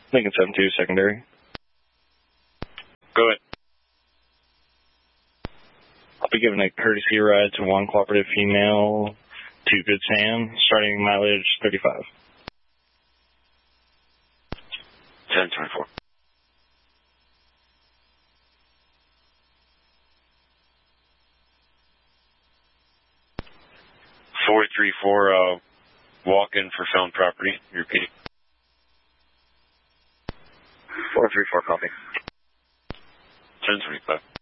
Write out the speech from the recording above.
Lincoln 7-2, secondary. Go ahead. I'll be giving a courtesy ride to one cooperative female to Good Sam, starting mileage 35. 1024. Walk in for found property. You're repeating. 434, copy. 1025.